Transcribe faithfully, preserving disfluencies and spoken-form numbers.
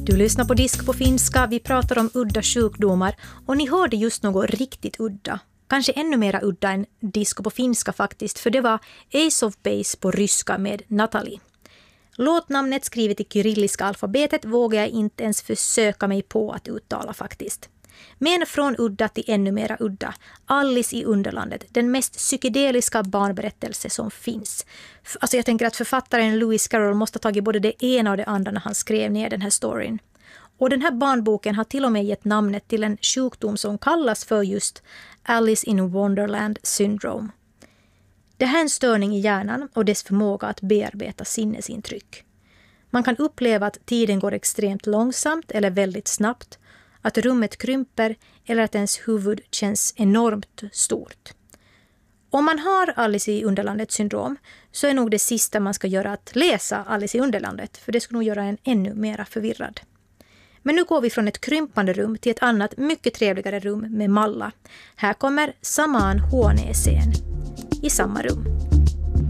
Du lyssnar på Disk på finska, vi pratar om udda sjukdomar och ni hörde just något riktigt udda. Kanske ännu mera udda än Disk på finska faktiskt, för det var Ace of Base på ryska med Natalie. Låtnamnet skrivet i kyrilliska alfabetet vågar jag inte ens försöka mig på att uttala faktiskt. Men från udda till ännu mera udda. Alice i Underlandet, den mest psykedeliska barnberättelse som finns. Alltså jag tänker att författaren Lewis Carroll måste ha tagit både det ena och det andra när han skrev ner den här storyn. Och den här barnboken har till och med gett namnet till en sjukdom som kallas för just Alice in Wonderland syndrome. Det här är en störning i hjärnan och dess förmåga att bearbeta sinnesintryck. Man kan uppleva att tiden går extremt långsamt eller väldigt snabbt, att rummet krymper eller att ens huvud känns enormt stort. Om man har Alice i Underlandet syndrom så är nog det sista man ska göra att läsa Alice i Underlandet, för det skulle nog göra en ännu mera förvirrad. Men nu går vi från ett krympande rum till ett annat mycket trevligare rum med Malla. Här kommer Saman Hånäsen i samma rum.